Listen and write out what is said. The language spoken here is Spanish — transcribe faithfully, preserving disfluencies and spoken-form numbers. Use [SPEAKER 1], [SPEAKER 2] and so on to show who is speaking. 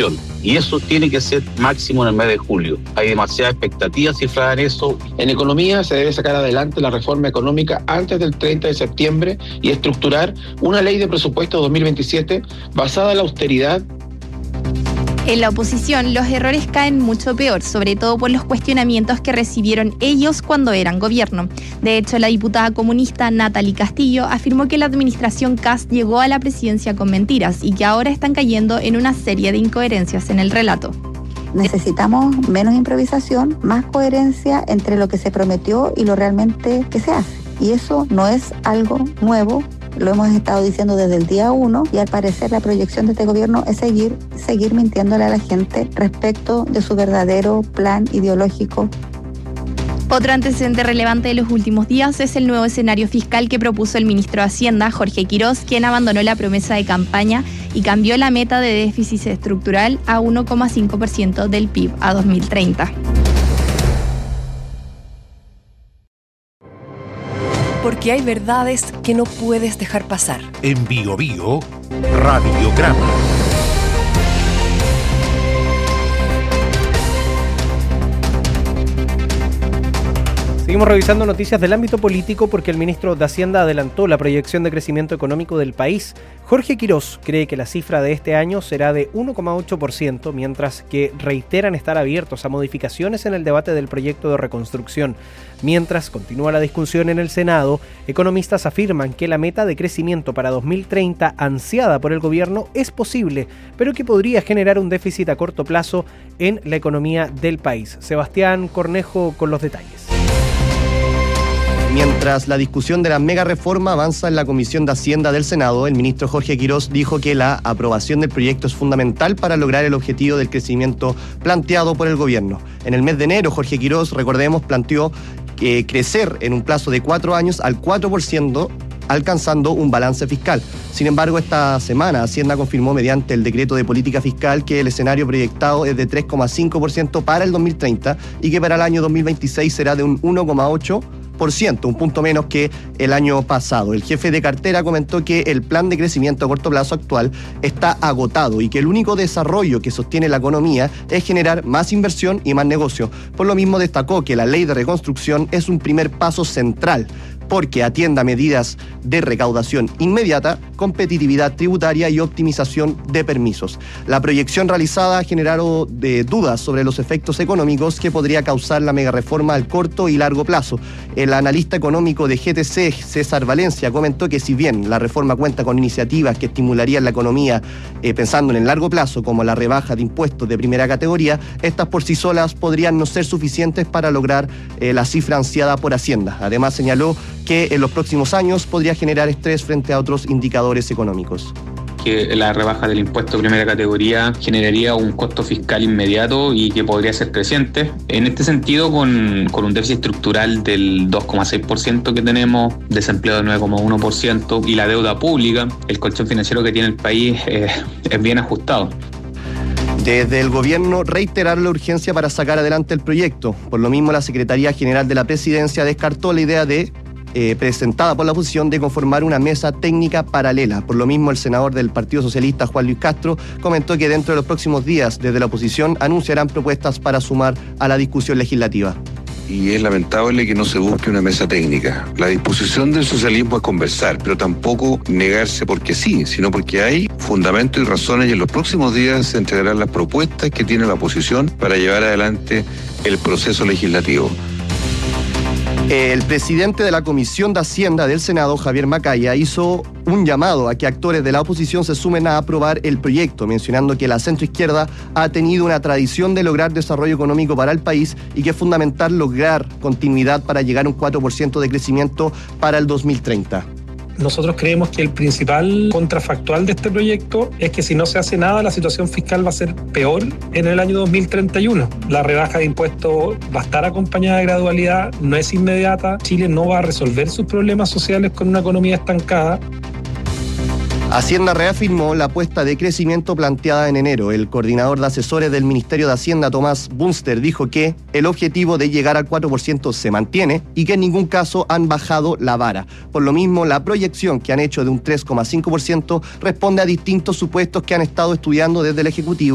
[SPEAKER 1] inflación. Y eso tiene que ser máximo en el mes de julio. Hay demasiada expectativa cifrada en eso. En economía se debe sacar adelante la reforma económica antes del treinta de septiembre y estructurar una ley de presupuesto dos mil veintisiete basada en la austeridad.
[SPEAKER 2] En la oposición, los errores caen mucho peor, sobre todo por los cuestionamientos que recibieron ellos cuando eran gobierno. De hecho, la diputada comunista Natalie Castillo afirmó que la administración Kast llegó a la presidencia con mentiras y que ahora están cayendo en una serie de incoherencias en el relato.
[SPEAKER 3] Necesitamos menos improvisación, más coherencia entre lo que se prometió y lo realmente que se hace. Y eso no es algo nuevo. Lo hemos estado diciendo desde el día uno y al parecer la proyección de este gobierno es seguir, seguir mintiéndole a la gente respecto de su verdadero plan ideológico.
[SPEAKER 2] Otro antecedente relevante de los últimos días es el nuevo escenario fiscal que propuso el ministro de Hacienda, Jorge Quirós, quien abandonó la promesa de campaña y cambió la meta de déficit estructural a uno coma cinco por ciento del P I B a dos mil treinta.
[SPEAKER 4] Porque hay verdades que no puedes dejar pasar.
[SPEAKER 5] En Bio Bio, Radiograma.
[SPEAKER 6] Seguimos revisando noticias del ámbito político porque el ministro de Hacienda adelantó la proyección de crecimiento económico del país. Jorge Quirós cree que la cifra de este año será de uno coma ocho por ciento, mientras que reiteran estar abiertos a modificaciones en el debate del proyecto de reconstrucción. Mientras continúa la discusión en el Senado, economistas afirman que la meta de crecimiento para dos mil treinta ansiada por el gobierno es posible, pero que podría generar un déficit a corto plazo en la economía del país. Sebastián Cornejo con los detalles.
[SPEAKER 7] Mientras la discusión de la mega reforma avanza en la Comisión de Hacienda del Senado, el ministro Jorge Quirós dijo que la aprobación del proyecto es fundamental para lograr el objetivo del crecimiento planteado por el gobierno. En el mes de enero, Jorge Quirós, recordemos, planteó que crecer en un plazo de cuatro años al cuatro por ciento, alcanzando un balance fiscal. Sin embargo, esta semana Hacienda confirmó mediante el decreto de política fiscal que el escenario proyectado es de tres coma cinco por ciento para el dos mil treinta y que para el año dos mil veintiséis será de un uno coma ocho por ciento. Por ciento, un punto menos que el año pasado. El jefe de cartera comentó que el plan de crecimiento a corto plazo actual está agotado y que el único desarrollo que sostiene la economía es generar más inversión y más negocio. Por lo mismo destacó que la ley de reconstrucción es un primer paso central porque atienda medidas de recaudación inmediata, competitividad tributaria y optimización de permisos. La proyección realizada ha generado de dudas sobre los efectos económicos que podría causar la megareforma al corto y largo plazo. El analista económico de G T C, César Valencia, comentó que si bien la reforma cuenta con iniciativas que estimularían la economía eh, pensando en el largo plazo, como la rebaja de impuestos de primera categoría, estas por sí solas podrían no ser suficientes para lograr eh, la cifra ansiada por Hacienda. Además, señaló que en los próximos años podría generar estrés frente a otros indicadores económicos.
[SPEAKER 8] Que la rebaja del impuesto de primera categoría generaría un costo fiscal inmediato y que podría ser creciente. En este sentido, con, con un déficit estructural del dos coma seis por ciento que tenemos, desempleo del nueve coma uno por ciento y la deuda pública, el colchón financiero que tiene el país eh, es bien ajustado.
[SPEAKER 7] Desde el gobierno reiterar la urgencia para sacar adelante el proyecto. Por lo mismo, la Secretaría General de la Presidencia descartó la idea de Eh, presentada por la oposición de conformar una mesa técnica paralela. Por lo mismo, el senador del Partido Socialista, Juan Luis Castro, comentó que dentro de los próximos días, desde la oposición, anunciarán propuestas para sumar a la discusión legislativa.
[SPEAKER 9] Y es lamentable que no se busque una mesa técnica. La disposición del socialismo es conversar, pero tampoco negarse porque sí, sino porque hay fundamentos y razones y en los próximos días se entregarán las propuestas que tiene la oposición para llevar adelante el proceso legislativo.
[SPEAKER 7] El presidente de la Comisión de Hacienda del Senado, Javier Macaya, hizo un llamado a que actores de la oposición se sumen a aprobar el proyecto, mencionando que la centroizquierda ha tenido una tradición de lograr desarrollo económico para el país y que es fundamental lograr continuidad para llegar a un cuatro por ciento de crecimiento para el dos mil treinta.
[SPEAKER 10] Nosotros creemos que el principal contrafactual de este proyecto es que si no se hace nada, la situación fiscal va a ser peor en el año dos mil treinta y uno. La rebaja de impuestos va a estar acompañada de gradualidad, no es inmediata. Chile no va a resolver sus problemas sociales con una economía estancada.
[SPEAKER 7] Hacienda reafirmó la apuesta de crecimiento planteada en enero. El coordinador de asesores del Ministerio de Hacienda, Tomás Bunster, dijo que el objetivo de llegar al cuatro por ciento se mantiene y que en ningún caso han bajado la vara. Por lo mismo, la proyección que han hecho de un tres coma cinco por ciento responde a distintos supuestos que han estado estudiando desde el Ejecutivo